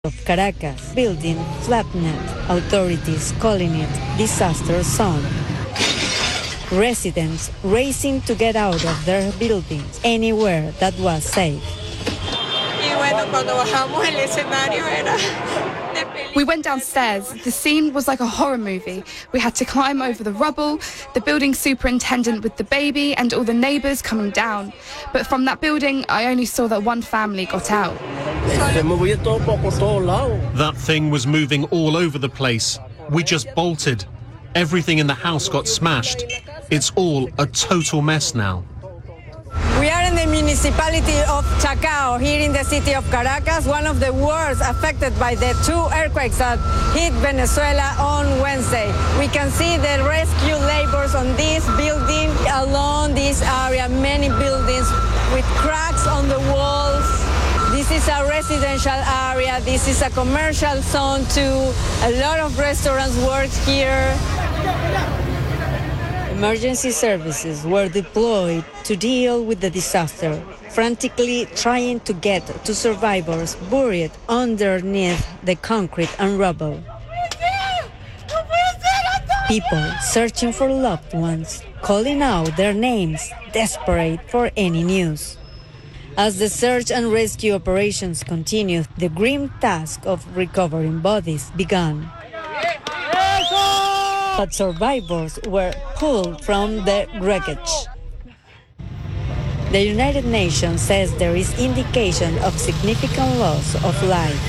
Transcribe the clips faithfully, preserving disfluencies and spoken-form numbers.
of Caracas building flattened, authorities calling it disaster zone. Residents racing to get out of their buildings anywhere that was safe. We went downstairs. The scene was like a horror movie. We had to climb over the rubble, the building superintendent with the baby and all the neighbours coming down. But from that building, I only saw that one family got out. That thing was moving all over the place. We just bolted. Everything in the house got smashed. It's all a total mess now. We are in the municipality of Chacao, here in the city of Caracas, one of the worst affected by the two earthquakes that hit Venezuela on Wednesday. We can see the rescue labors on this building, along this area, many buildings with cracks on the walls. This is a residential area, this is a commercial zone too. A lot of restaurants work here. Emergency services were deployed to deal with the disaster, frantically trying to get to survivors buried underneath the concrete and rubble. People searching for loved ones, calling out their names, desperate for any news. As the search and rescue operations continued, the grim task of recovering bodies began. But survivors were pulled from the wreckage. The United Nations says there is indication of significant loss of life.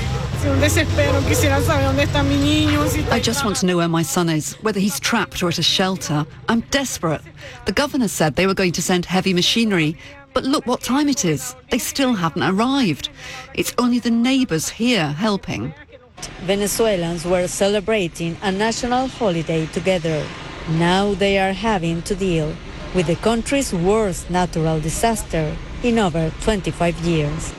I just want to know where my son is, whether he's trapped or at a shelter. I'm desperate. The governor said they were going to send heavy machinery, but look what time it is. They still haven't arrived. It's only the neighbours here helping. Venezuelans were celebrating a national holiday together. Now they are having to deal with the country's worst natural disaster in over twenty-five years.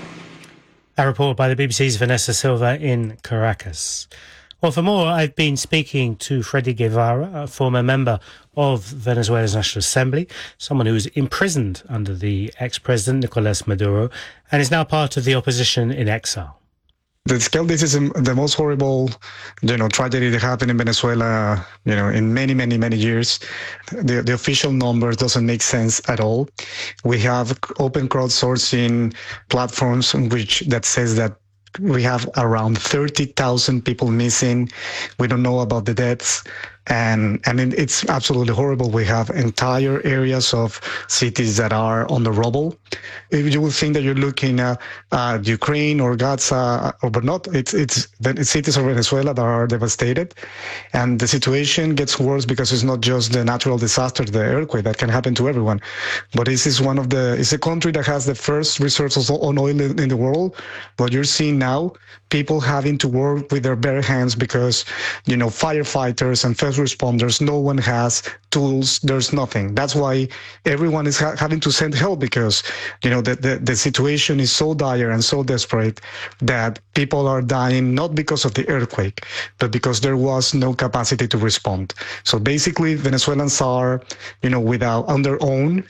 A report by the B B C's Vanessa Silva in Caracas. Well, for more, I've been speaking to Freddy Guevara, a former member of Venezuela's National Assembly, someone who was imprisoned under the ex-president Nicolas Maduro and is now part of the opposition in exile. The scale, this is the most horrible, you know, tragedy that happened in Venezuela, you know, in many, many, many years. The, the official numbers doesn't make sense at all. We have open crowdsourcing platforms in which that says that we have around thirty thousand people missing. We don't know about the deaths. And I mean, it's absolutely horrible. We have entire areas of cities that are on the rubble. You would think that you're looking at uh, Ukraine or Gaza, or, but not. It's it's the cities of Venezuela that are devastated. And the situation gets worse because it's not just the natural disaster, the earthquake that can happen to everyone. But this is one of the, it's a country that has the first resources on oil in, in the world. What you're seeing now, people having to work with their bare hands because, you know, firefighters and first responders, no one has tools, there's nothing. That's why everyone is ha- having to send help because, you know, the, the, the situation is so dire and so desperate that people are dying not because of the earthquake, but because there was no capacity to respond. So basically, Venezuelans are, you know, without, on their own,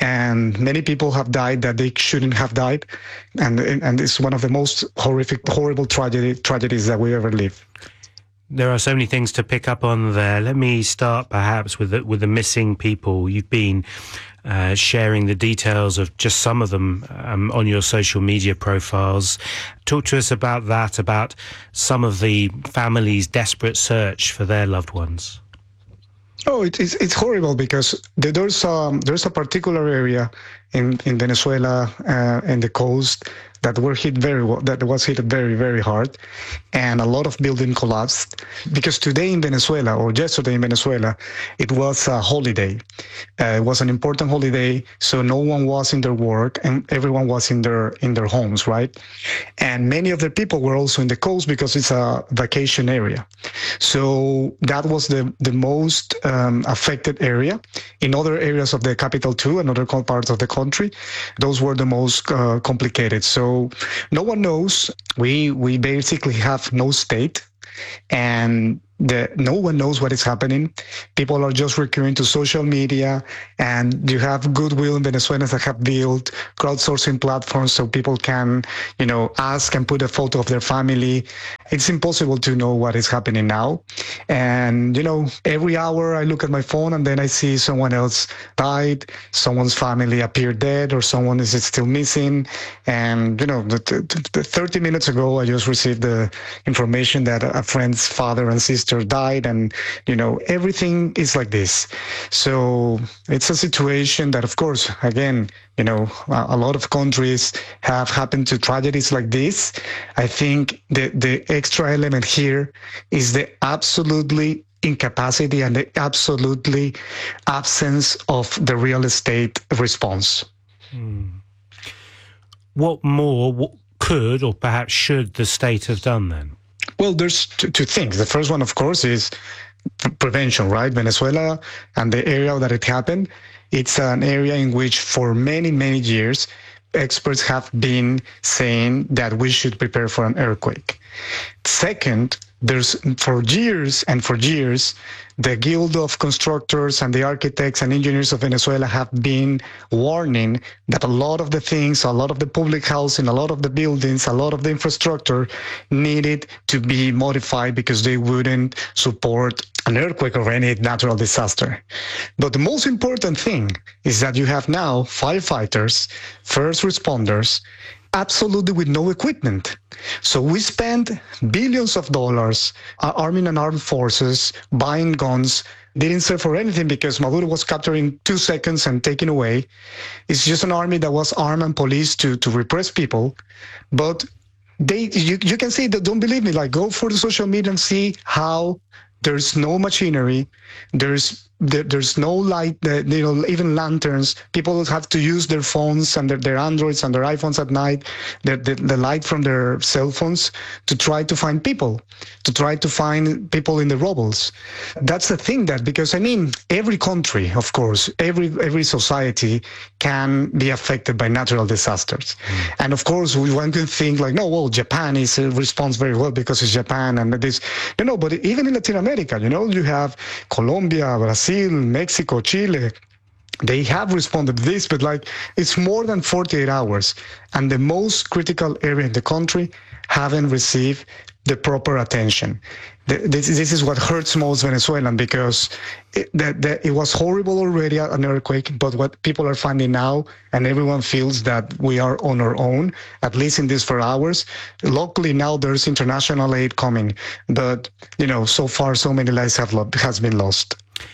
and many people have died that they shouldn't have died. And, and it's one of the most horrific, horrible tragedy, tragedies that we ever lived. There are so many things to pick up on there. Let me start perhaps with the, with the missing people. You've been uh, sharing the details of just some of them um, on your social media profiles. Talk to us about that, about some of the families' desperate search for their loved ones. Oh, it, it's it's horrible because there's um there's a particular area in in Venezuela uh, and the coast that were hit very well, that was hit very very hard, and a lot of building collapsed because today in Venezuela or yesterday in Venezuela it was a holiday. Uh, it was an important holiday, so no one was in their work and everyone was in their in their homes, right? And many of the people were also in the coast because it's a vacation area. So that was the the most um, affected area. In other areas of the capital too, and other parts of the country, those were the most uh, complicated. So no one knows. We we basically have no state, and The, no one knows what is happening. People are just recurring to social media, and you have goodwill in Venezuelans that have built crowdsourcing platforms so people can, you know, ask and put a photo of their family. It's impossible to know what is happening now. And, you know, every hour I look at my phone and then I see someone else died, someone's family appeared dead, or someone is still missing. And, you know, the, the, the thirty minutes ago, I just received the information that a friend's father and sister died, and you know everything is like this. So it's a situation that, of course, again, you know, a lot of countries have happened to tragedies like this. I think the the extra element here is the absolutely incapacity and the absolutely absence of the real estate response. Hmm. What more what could or perhaps should the state have done then? Well, there's two, two things. The first one, of course, is prevention, right? Venezuela and the area that it happened, it's an area in which for many, many years, experts have been saying that we should prepare for an earthquake. Second, there's for years and for years, the Guild of Constructors and the Architects and Engineers of Venezuela have been warning that a lot of the things, a lot of the public housing, a lot of the buildings, a lot of the infrastructure needed to be modified because they wouldn't support an earthquake or any natural disaster. But the most important thing is that you have now firefighters, first responders, absolutely with no equipment. So we spent billions of dollars uh, arming an armed forces, buying guns, didn't serve for anything because Maduro was captured in two seconds and taken away. It's just an army that was armed and policed to, to repress people. But they, you, you can see that, don't believe me, like go for the social media and see how there's no machinery, there's there, there's no light, uh, you know, even lanterns. People have to use their phones and their, their Androids and their iPhones at night, the, the, the light from their cell phones to try to find people, to try to find people in the rubbles. That's the thing that, because I mean, every country, of course, every every society can be affected by natural disasters. Mm. And of course, one could think like, no, well, Japan is uh, responds very well because it's Japan and this, you know, but even in Latin America, you know, you have Colombia, Brazil, Mexico, Chile, they have responded to this, but like it's more than forty-eight hours, and the most critical area in the country haven't received the proper attention. This, this is what hurts most Venezuelan, because it, that, that it was horrible already, an earthquake, but what people are finding now, and everyone feels that we are on our own, at least in these four hours. Locally now there's international aid coming, but you know, so far so many lives have lo- has been lost.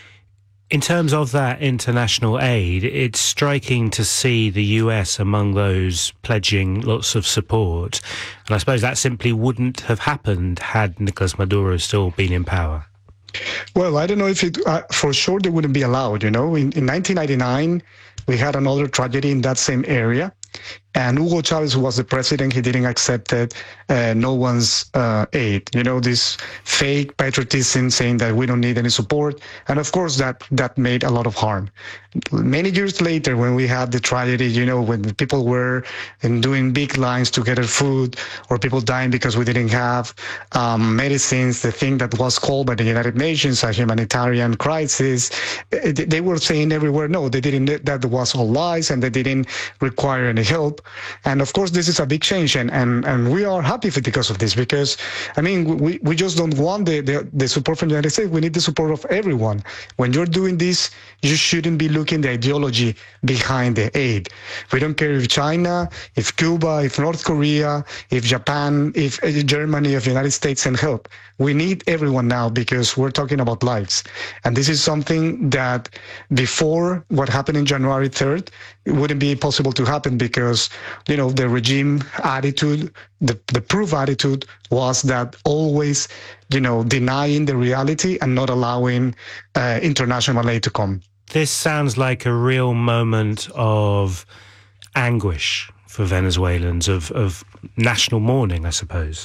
In terms of that international aid, it's striking to see the U S among those pledging lots of support. And I suppose that simply wouldn't have happened had Nicolas Maduro still been in power. Well, I don't know if it, uh, for sure they wouldn't be allowed, you know. In, in nineteen ninety-nine, we had another tragedy in that same area. And Hugo Chavez, who was the president, he didn't accept it, uh, no one's uh, aid. You know, this fake patriotism saying that we don't need any support. And of course, that, that made a lot of harm. Many years later, when we had the tragedy, you know, when people were in doing big lines to get food, or people dying because we didn't have um, medicines, the thing that was called by the United Nations a humanitarian crisis, they were saying everywhere, no, they didn't, that was all lies, and they didn't require any help. And of course, this is a big change, and, and, and we are happy for, because of this, because, I mean, we, we just don't want the, the, the support from the United States. We need the support of everyone. When you're doing this, you shouldn't be looking the ideology behind the aid. We don't care if China, if Cuba, if North Korea, if Japan, if Germany, if the United States send help. We need everyone now, because we're talking about lives. And this is something that before what happened in January third, it wouldn't be possible to happen, because, you know, the regime attitude, the, the proof attitude was that always, you know, denying the reality and not allowing uh, international aid to come. This sounds like a real moment of anguish for Venezuelans, of, of national mourning, I suppose.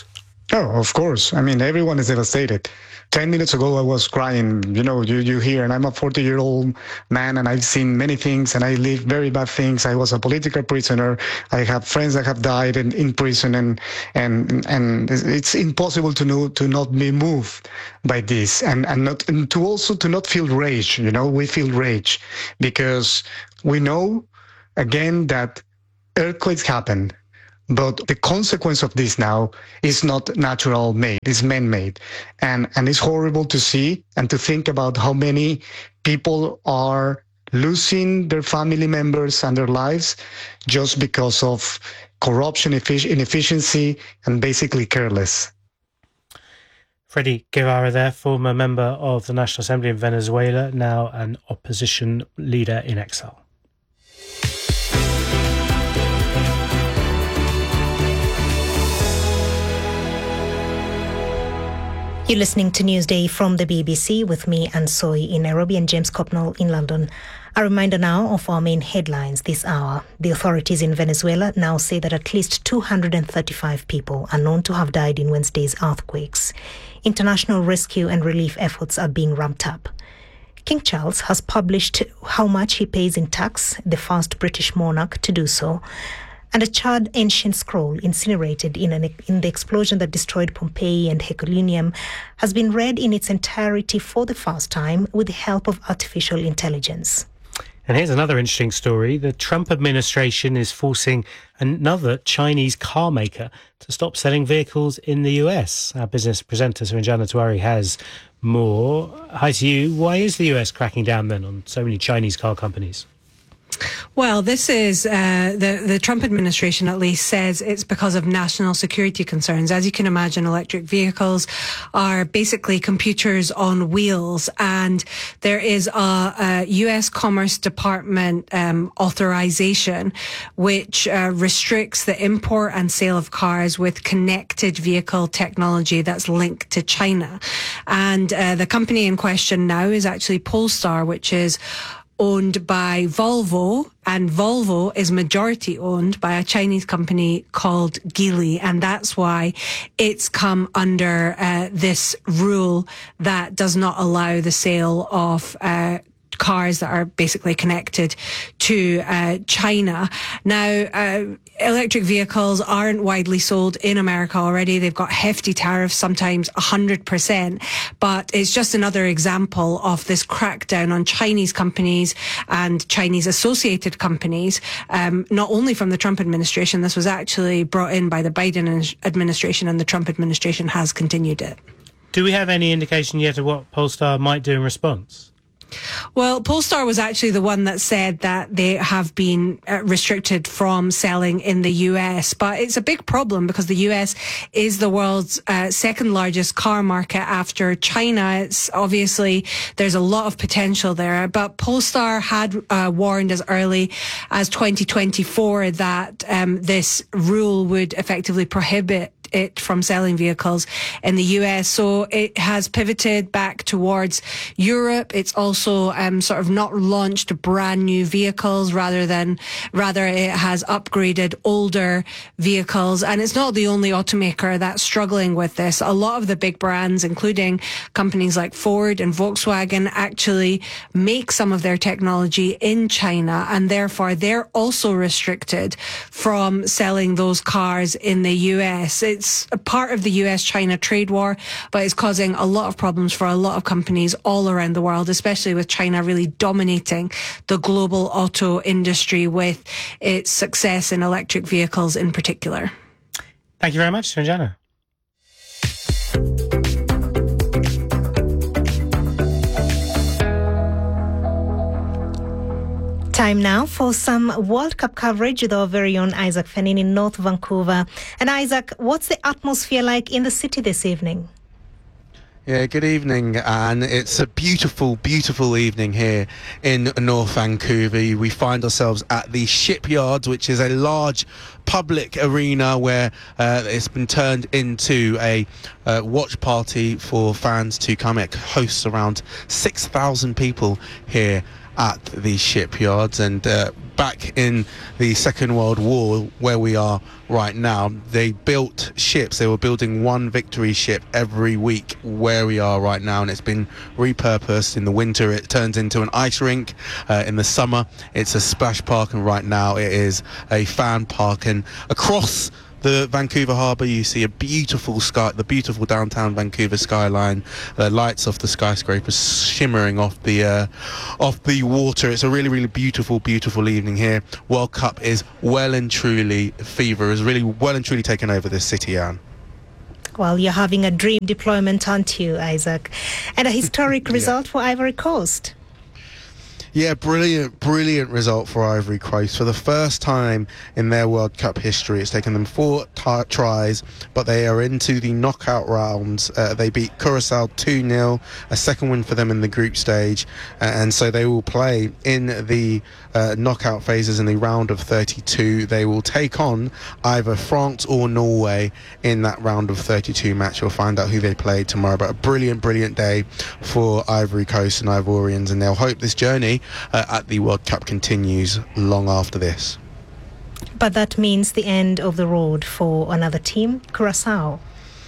Oh, of course. I mean, everyone is devastated. Ten minutes ago, I was crying. You know, you, you hear, and I'm a forty-year-old man, and I've seen many things, and I lived very bad things. I was a political prisoner. I have friends that have died in, in prison, and and and it's impossible to know to not be moved by this, and and not and to also to not feel rage. You know, we feel rage because we know again that earthquakes happen. But the consequence of this now is not natural made, it's man-made. And, and it's horrible to see and to think about how many people are losing their family members and their lives just because of corruption, inefficiency, and basically careless. Freddy Guevara there, former member of the National Assembly in Venezuela, now an opposition leader in exile. You're listening to Newsday from the B B C with me, Ansoy, in Nairobi, and James Copnall in London. A reminder now of our main headlines this hour. The authorities in Venezuela now say that at least two hundred thirty-five people are known to have died in Wednesday's earthquakes. International rescue and relief efforts are being ramped up. King Charles has published how much he pays in tax, the first British monarch to do so. And a charred ancient scroll incinerated in, an, in the explosion that destroyed Pompeii and Herculaneum has been read in its entirety for the first time with the help of artificial intelligence. And here's another interesting story. The Trump administration is forcing another Chinese car maker to stop selling vehicles in the U S. Our business presenter, Suranjana Tiwari, has more. Hi to you. Why is the U S cracking down then on so many Chinese car companies? Well, this is, uh, the, the Trump administration at least says it's because of national security concerns. As you can imagine, electric vehicles are basically computers on wheels, and there is a, a U S Commerce Department um, authorization which uh, restricts the import and sale of cars with connected vehicle technology that's linked to China. And uh, the company in question now is actually Polestar, which is owned by Volvo, and Volvo is majority owned by a Chinese company called Geely, and that's why it's come under uh, this rule that does not allow the sale of uh, cars that are basically connected to uh, China. Now, uh, electric vehicles aren't widely sold in America already. They've got hefty tariffs, sometimes one hundred percent. But it's just another example of this crackdown on Chinese companies and Chinese associated companies, um, not only from the Trump administration. This was actually brought in by the Biden administration, and the Trump administration has continued it. Do we have any indication yet of what Polestar might do in response? Well, Polestar was actually the one that said that they have been uh, restricted from selling in the U S, but it's a big problem because the U S is the world's uh, second largest car market after China. It's obviously, there's a lot of potential there, but Polestar had uh, warned as early as twenty twenty-four that um, this rule would effectively prohibit it from selling vehicles in the U S. So it has pivoted back towards Europe. It's also um, sort of not launched brand new vehicles, rather than rather it has upgraded older vehicles. And it's not the only automaker that's struggling with this. A lot of the big brands, including companies like Ford and Volkswagen, actually make some of their technology in China, and therefore they're also restricted from selling those cars in the U S. It It's a part of the U S China trade war, but it's causing a lot of problems for a lot of companies all around the world, especially with China really dominating the global auto industry with its success in electric vehicles in particular. Thank you very much, Suranjana. Time now for some World Cup coverage with our very own Isaac Fenin in North Vancouver. And Isaac, what's the atmosphere like in the city this evening? Yeah, good evening, Anne. It's a beautiful, beautiful evening here in North Vancouver. We find ourselves at the Shipyards, which is a large public arena where uh, it's been turned into a uh, watch party for fans to come. It hosts around six thousand people here at the shipyards, and uh, back in the Second World War, where we are right now, they built ships. They were building one Victory ship every week where we are right now, and it's been repurposed. In the winter it turns into an ice rink, uh, in the summer it's a splash park, and right now it is a fan park. And across the Vancouver Harbour you see a beautiful sky, the beautiful downtown Vancouver skyline, the lights off the skyscrapers shimmering off the uh, off the water. It's a really, really beautiful, beautiful evening here. World Cup is well and truly, fever is really well and truly taken over this city, Anne. Well, you're having a dream deployment, aren't you, Isaac? And a historic Yeah. result for Ivory Coast. Yeah, brilliant, brilliant result for Ivory Coast. For the first time in their World Cup history, it's taken them four t- tries, but they are into the knockout rounds. Uh, they beat Curacao two nil, a second win for them in the group stage, uh, and so they will play in the uh, knockout phases in the round of thirty-two. They will take on either France or Norway in that round of thirty-two match. We'll find out who they play tomorrow, but a brilliant, brilliant day for Ivory Coast and Ivorians, and they'll hope this journey Uh, at the World Cup continues long after this. But that means the end of the road for another team, Curacao.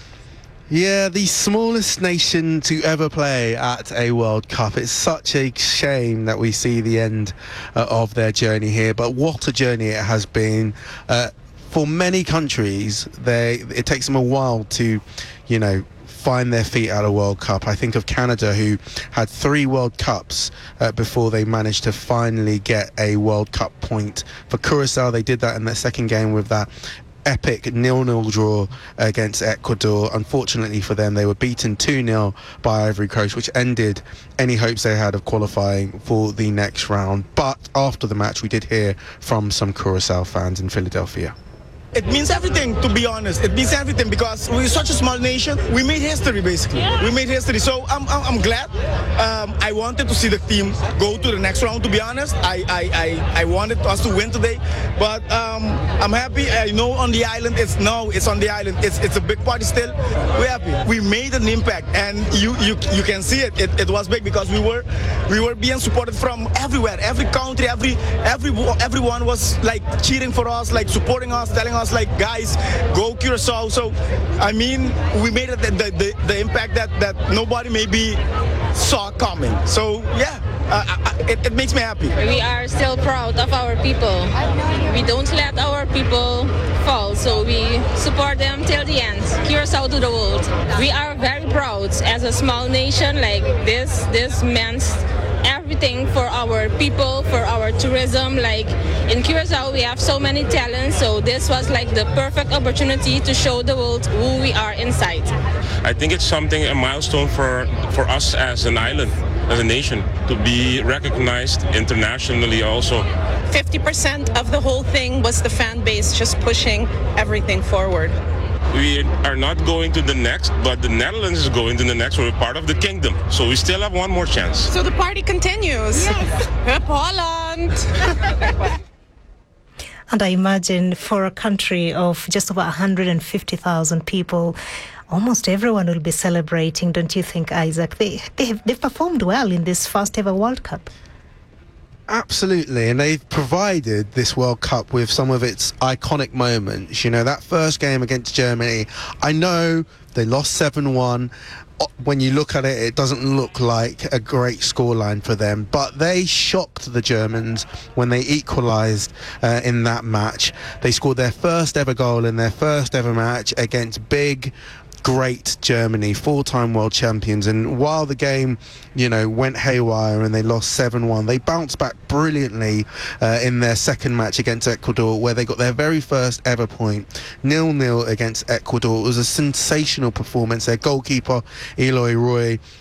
Yeah, the smallest nation to ever play at a World Cup. It's such a shame that we see the end uh, of their journey here, but what a journey it has been. Uh, for many countries, they it takes them a while to, you know, find their feet at a World Cup. I think of Canada, who had three World Cups uh, before they managed to finally get a World Cup point. For Curacao, they did that in their second game with that epic nil nil draw against Ecuador. Unfortunately for them, they were beaten two nil by Ivory Coast, which ended any hopes they had of qualifying for the next round. But after the match, we did hear from some Curacao fans in Philadelphia. It means everything, to be honest. It means everything because we're such a small nation. We made history, basically. Yeah. We made history. So I'm, I'm, I'm glad. Um, I wanted to see the team go to the next round, to be honest. I, I, I, I wanted us to win today. But um, I'm happy. I know on the island, it's no, it's on the island. It's it's a big party still. We're happy. We made an impact. And you you, you can see it. it. It was big because we were we were being supported from everywhere. Every country, every, every everyone was like cheering for us, like supporting us, telling us, like, guys, go Curacao. So I mean, we made it the, the, the impact that, that nobody maybe saw coming. So yeah, uh, I, it, it makes me happy. We are still proud of our people. We don't let our people fall, so we support them till the end. Curacao to the world. We are very proud as a small nation. Like this this meant everything for our people, for our tourism. Like in Curacao, we have so many talents, so this was like the perfect opportunity to show the world who we are inside. I think it's something, a milestone for, for us as an island, as a nation, to be recognized internationally also. fifty percent of the whole thing was the fan base just pushing everything forward. We are not going to the next, but the Netherlands is going to the next. We're part of the kingdom, so we still have one more chance. So the party continues. Yes. Hup Holland. And I imagine for a country of just over one hundred fifty thousand people, almost everyone will be celebrating, don't you think, Isaac? They, they've, they've performed well in this first ever World Cup. Absolutely, and they've provided this World Cup with some of its iconic moments. You know, that first game against Germany, I know they lost seven one. When you look at it, it doesn't look like a great scoreline for them, but they shocked the Germans when they equalised uh, in that match. They scored their first ever goal in their first ever match against big, great Germany, four-time world champions. And while the game, you know, went haywire and they lost seven one, they bounced back brilliantly uh, in their second match against Ecuador, where they got their very first ever point, nil nil against Ecuador. It was a sensational performance. Their goalkeeper, Eloy Roy,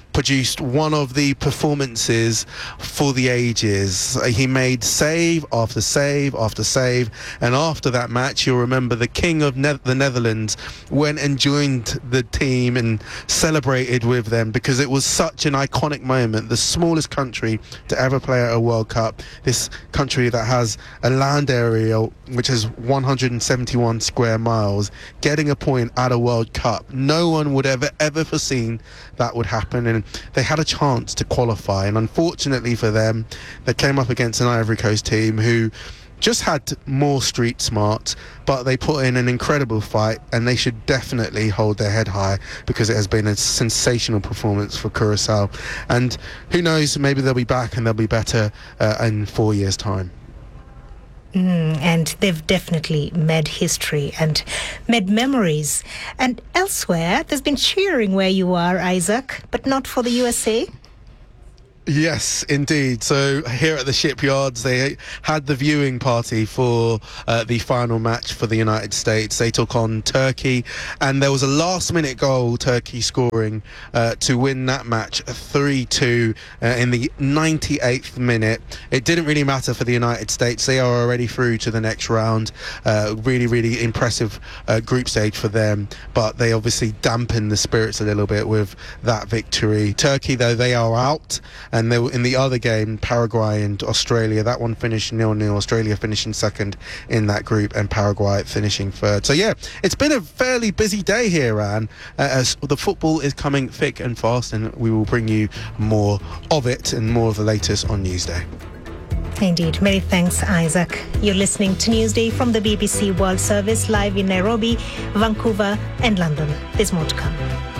produced one of the performances for the ages. He made save after save after save, and after that match, you'll remember the King of ne- the Netherlands went and joined the team and celebrated with them because it was such an iconic moment. The smallest country to ever play at a World Cup, this country that has a land area which is one hundred seventy-one square miles, getting a point at a World Cup. No one would ever ever foreseen that would happen, and they had a chance to qualify, and unfortunately for them, they came up against an Ivory Coast team who just had more street smarts, but they put in an incredible fight, and they should definitely hold their head high because it has been a sensational performance for Curacao. And who knows, maybe they'll be back and they'll be better uh, in four years' time. Mm, and they've definitely made history and made memories. And elsewhere, there's been cheering where you are, Isaac, but not for the U S A. Yes, indeed. So here at the shipyards, they had the viewing party for uh, the final match for the United States. They took on Turkey, and there was a last-minute goal, Turkey scoring uh, to win that match three two uh, in the ninety-eighth minute. It didn't really matter for the United States. They are already through to the next round. Uh, really, really impressive uh, group stage for them, but they obviously dampened the spirits a little bit with that victory. Turkey, though, they are out. And they were in the other game, Paraguay and Australia. That one finished nil nil. Australia finishing second in that group, and Paraguay finishing third. So yeah, it's been a fairly busy day here, Anne, uh, as the football is coming thick and fast, and we will bring you more of it and more of the latest on Newsday. Indeed. Many thanks, Isaac. You're listening to Newsday from the B B C World Service, live in Nairobi, Vancouver and London. There's more to come.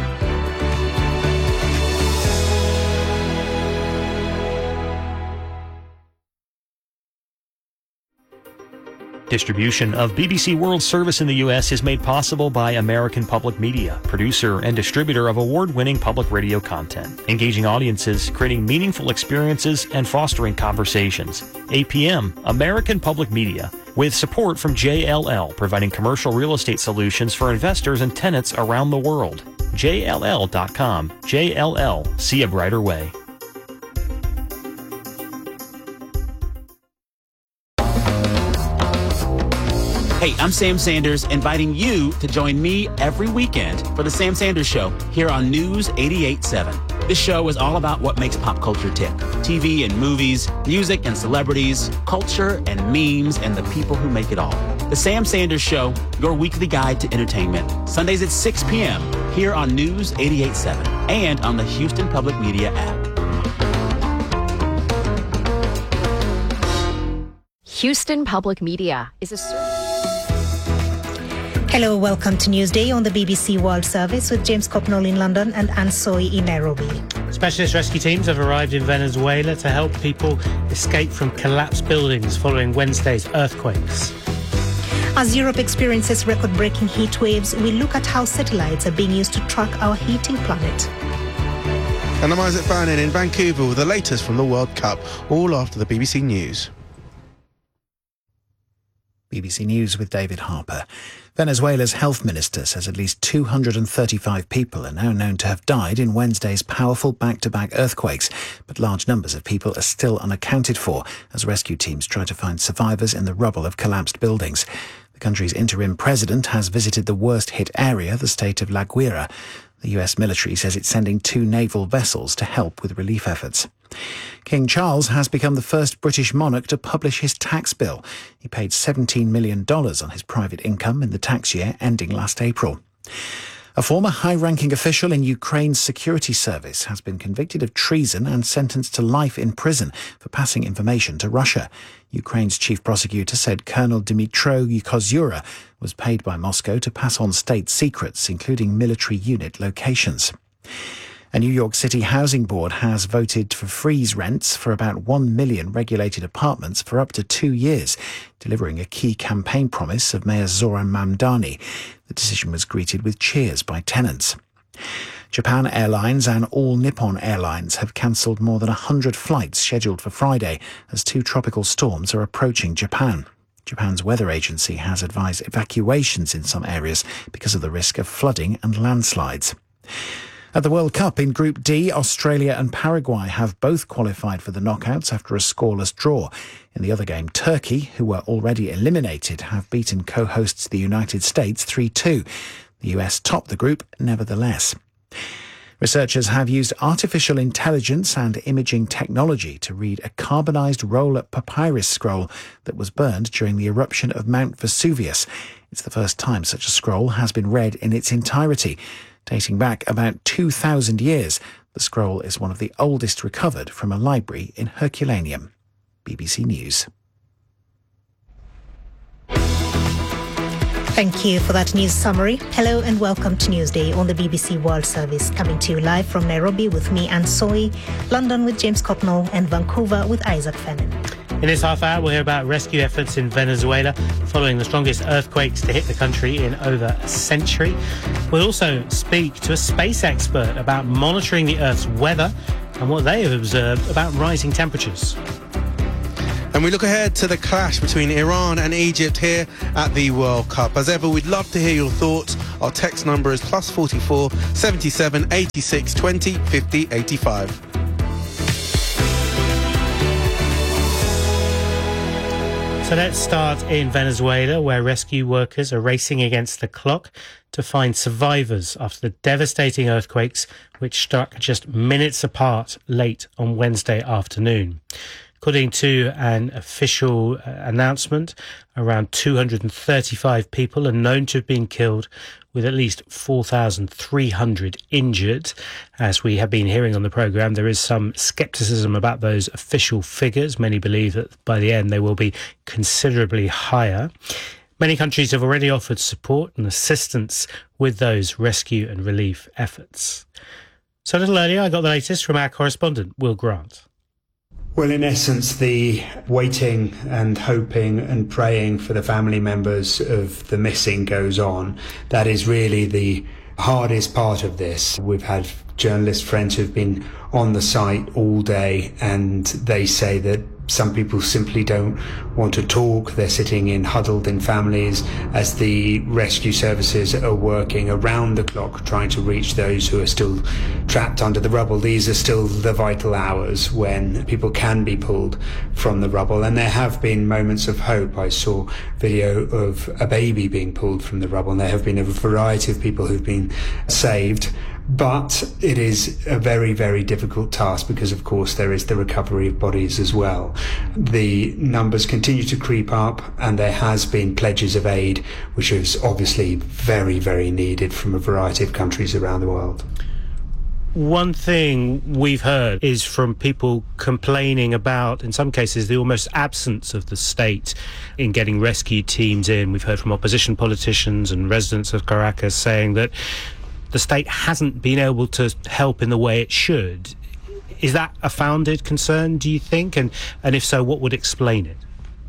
Distribution of B B C World Service in the U S is made possible by American Public Media, producer and distributor of award-winning public radio content, engaging audiences, creating meaningful experiences, and fostering conversations. A P M, American Public Media, with support from J L L, providing commercial real estate solutions for investors and tenants around the world. J L L dot com. J L L. See a brighter way. Hey, I'm Sam Sanders, inviting you to join me every weekend for The Sam Sanders Show here on News eighty-eight point seven. This show is all about what makes pop culture tick. T V and movies, music and celebrities, culture and memes, and the people who make it all. The Sam Sanders Show, your weekly guide to entertainment. Sundays at six p.m. here on News eighty-eight point seven and on the Houston Public Media app. Houston Public Media is a... Hello, welcome to Newsday on the B B C World Service with James Copnall in London and Anne Soy in Nairobi. Specialist rescue teams have arrived in Venezuela to help people escape from collapsed buildings following Wednesday's earthquakes. As Europe experiences record-breaking heat waves, we look at how satellites are being used to track our heating planet. And I'm Isaac Bannon in Vancouver with the latest from the World Cup, all after the B B C News. B B C News with David Harper. Venezuela's health minister says at least two hundred thirty-five people are now known to have died in Wednesday's powerful back-to-back earthquakes, but large numbers of people are still unaccounted for as rescue teams try to find survivors in the rubble of collapsed buildings. The country's interim president has visited the worst-hit area, the state of La Guaira. The U S military says it's sending two naval vessels to help with relief efforts. King Charles has become the first British monarch to publish his tax bill. He paid seventeen million dollars on his private income in the tax year ending last April. A former high-ranking official in Ukraine's security service has been convicted of treason and sentenced to life in prison for passing information to Russia. Ukraine's chief prosecutor said Colonel Dmytro Kozura was paid by Moscow to pass on state secrets, including military unit locations. A New York City housing board has voted to freeze rents for about one million regulated apartments for up to two years, delivering a key campaign promise of Mayor Zoran Mamdani. The decision was greeted with cheers by tenants. Japan Airlines and All Nippon Airlines have cancelled more than one hundred flights scheduled for Friday as two tropical storms are approaching Japan. Japan's weather agency has advised evacuations in some areas because of the risk of flooding and landslides. At the World Cup in Group D, Australia and Paraguay have both qualified for the knockouts after a scoreless draw. In the other game, Turkey, who were already eliminated, have beaten co-hosts the United States three two. The U S topped the group nevertheless. Researchers have used artificial intelligence and imaging technology to read a carbonised roll-up papyrus scroll that was burned during the eruption of Mount Vesuvius. It's the first time such a scroll has been read in its entirety. Dating back about two thousand years, the scroll is one of the oldest recovered from a library in Herculaneum. B B C News. Thank you for that news summary. Hello and welcome to Newsday on the B B C World Service, coming to you live from Nairobi with me, Anne Soy, London with James Copnall, and Vancouver with Isaac Fennin. In this half hour, we'll hear about rescue efforts in Venezuela following the strongest earthquakes to hit the country in over a century. We'll also speak to a space expert about monitoring the Earth's weather and what they have observed about rising temperatures. And we look ahead to the clash between Iran and Egypt here at the World Cup. As ever, we'd love to hear your thoughts. Our text number is plus forty-four, seventy-seven, eighty-six, twenty, fifty, eighty-five. So let's start in Venezuela, where rescue workers are racing against the clock to find survivors after the devastating earthquakes which struck just minutes apart late on Wednesday afternoon. According to an official uh, announcement, around two hundred thirty-five people are known to have been killed, with at least four thousand three hundred injured. As we have been hearing on the programme, there is some scepticism about those official figures. Many believe that by the end they will be considerably higher. Many countries have already offered support and assistance with those rescue and relief efforts. So a little earlier, I got the latest from our correspondent, Will Grant. Well, in essence, the waiting and hoping and praying for the family members of the missing goes on. That is really the hardest part of this. We've had journalist friends who've been on the site all day, and they say that some people simply don't want to talk. They're sitting in huddled in families as the rescue services are working around the clock trying to reach those who are still trapped under the rubble. These are still the vital hours when people can be pulled from the rubble, and there have been moments of hope. I saw video of a baby being pulled from the rubble, and there have been a variety of people who've been saved. But it is a very, very difficult task because, of course, there is the recovery of bodies as well. The numbers continue to creep up, and there has been pledges of aid, which is obviously very, very needed from a variety of countries around the world. One thing we've heard is from people complaining about, in some cases, the almost absence of the state in getting rescue teams in. We've heard from opposition politicians and residents of Caracas saying that the state hasn't been able to help in the way it should. Is that a founded concern, do you think? And, and if so, what would explain it?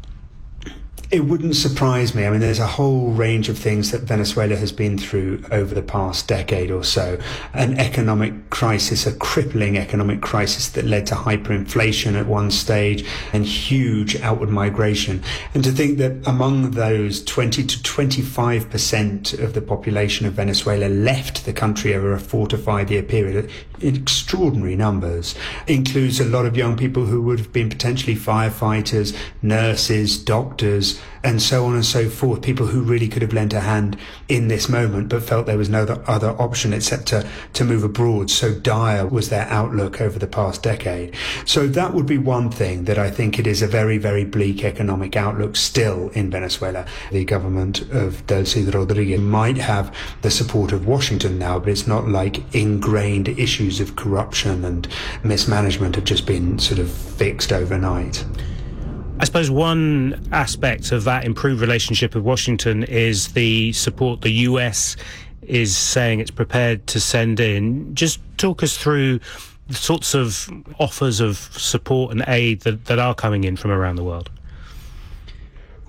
It wouldn't surprise me. I mean, there's a whole range of things that Venezuela has been through over the past decade or so. An economic crisis, a crippling economic crisis that led to hyperinflation at one stage and huge outward migration. And to think that among those, twenty to twenty-five percent of the population of Venezuela left the country over a four to five year period, extraordinary numbers, includes a lot of young people who would have been potentially firefighters, nurses, doctors, and so on and so forth, people who really could have lent a hand in this moment but felt there was no other option except to, to move abroad. So dire was their outlook over the past decade. So that would be one thing, that I think it is a very, very bleak economic outlook still in Venezuela. The government of Delcy Rodriguez might have the support of Washington now, but it's not like ingrained issues of corruption and mismanagement have just been sort of fixed overnight. I suppose one aspect of that improved relationship with Washington is the support the U S is saying it's prepared to send in. Just talk us through the sorts of offers of support and aid that, that are coming in from around the world.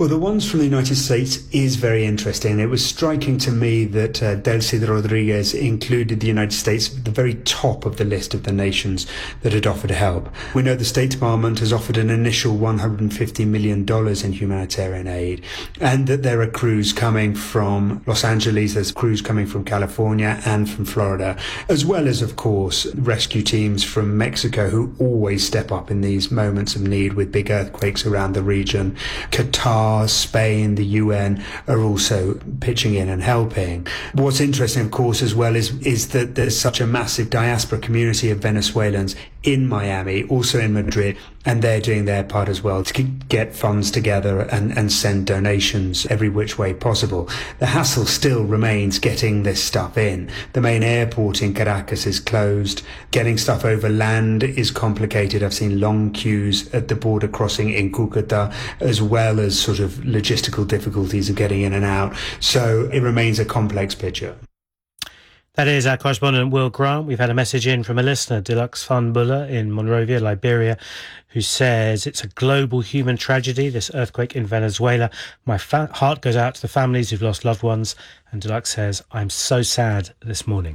Well, the ones from the United States is very interesting. It was striking to me that uh, Delcy Rodriguez included the United States at the very top of the list of the nations that had offered help. We know the State Department has offered an initial one hundred fifty million dollars in humanitarian aid, and that there are crews coming from Los Angeles, there's crews coming from California and from Florida, as well as, of course, rescue teams from Mexico who always step up in these moments of need with big earthquakes around the region. Qatar, Spain, the U N are also pitching in and helping. What's interesting, of course, as well is, is that there's such a massive diaspora community of Venezuelans in Miami, also in Madrid, and they're doing their part as well to get funds together and, and send donations every which way possible. The hassle still remains getting this stuff in. The main airport in Caracas is closed. Getting stuff over land is complicated. I've seen long queues at the border crossing in Cucuta, as well as sort of logistical difficulties of getting in and out. So it remains a complex picture. That is our correspondent Will Grant. We've had a message in from a listener, Deluxe Fanbula in Monrovia, Liberia, who says it's a global human tragedy, this earthquake in Venezuela. My fa- heart goes out to the families who've lost loved ones. And Deluxe says, I'm so sad this morning.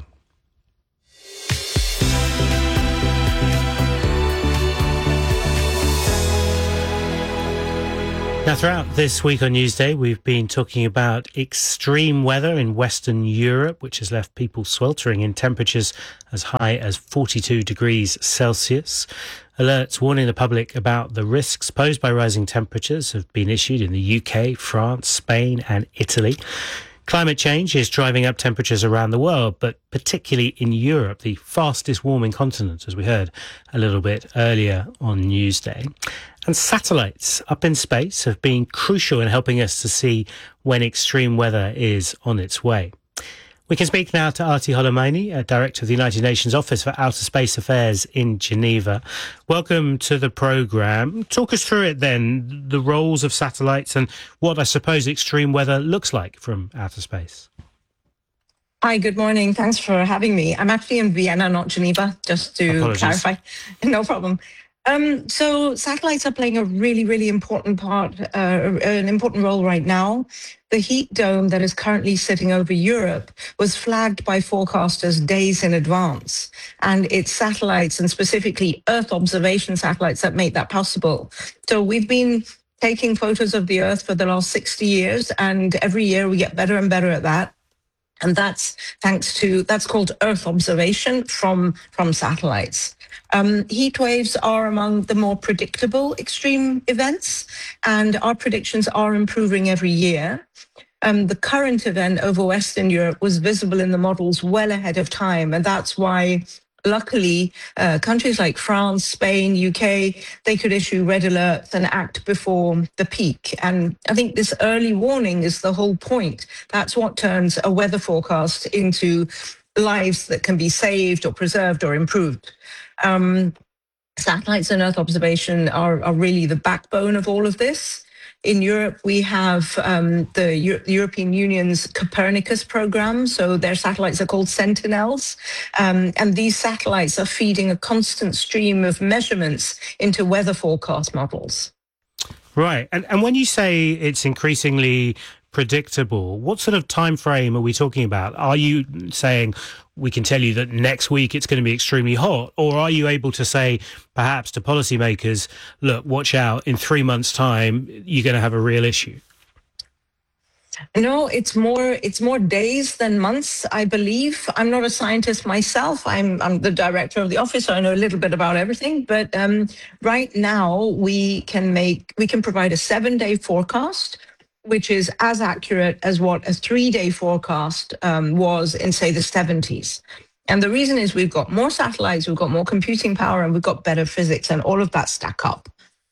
Now, throughout this week on Newsday, we've been talking about extreme weather in Western Europe, which has left people sweltering in temperatures as high as forty-two degrees Celsius. Alerts warning the public about the risks posed by rising temperatures have been issued in the U K, France, Spain and Italy. Climate change is driving up temperatures around the world, but particularly in Europe, the fastest warming continent, as we heard a little bit earlier on Newsday. And satellites up in space have been crucial in helping us to see when extreme weather is on its way. We can speak now to Arti Holomaini, Director of the United Nations Office for Outer Space Affairs in Geneva. Welcome to the programme. Talk us through it then, the roles of satellites and what I suppose extreme weather looks like from outer space. Hi, good morning. Thanks for having me. I'm actually in Vienna, not Geneva, just to Apologies. clarify. No problem. Um, so satellites are playing a really, really important part, uh, an important role right now. The heat dome that is currently sitting over Europe was flagged by forecasters days in advance, and it's satellites and specifically Earth observation satellites that make that possible. So we've been taking photos of the Earth for the last sixty years, and every year we get better and better at that. And that's thanks to, that's called Earth observation from, from satellites. Um, heat waves are among the more predictable extreme events, and our predictions are improving every year. Um, the current event over Western Europe was visible in the models well ahead of time, and that's why, luckily, uh, countries like France, Spain, U K, they could issue red alerts and act before the peak. And I think this early warning is the whole point. That's what turns a weather forecast into lives that can be saved or preserved or improved. Um, satellites and Earth observation are, are really the backbone of all of this. In Europe, we have um, the Euro- European Union's Copernicus program. So their satellites are called Sentinels. Um, and these satellites are feeding a constant stream of measurements into weather forecast models. Right. And, and when you say it's increasingly predictable, what sort of time frame are we talking about? Are you saying we can tell you that next week it's going to be extremely hot? Or are you able to say, perhaps to policymakers, look, watch out, in three months' time, you're going to have a real issue? No, it's more it's more days than months, I believe. I'm not a scientist myself. I'm I'm the director of the office, so I know a little bit about everything. But um, right now, we can make we can provide a seven-day forecast, which is as accurate as what a three-day forecast um, was in, say, the seventies. And the reason is we've got more satellites, we've got more computing power, and we've got better physics, and all of that stack up.